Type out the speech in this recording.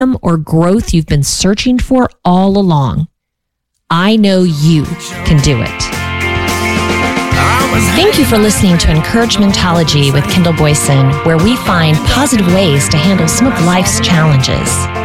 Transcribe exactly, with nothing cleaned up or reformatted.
or growth you've been searching for all along. I know you can do it. Thank you for listening to Encouragementology with Kendall Boyson, where we find positive ways to handle some of life's challenges.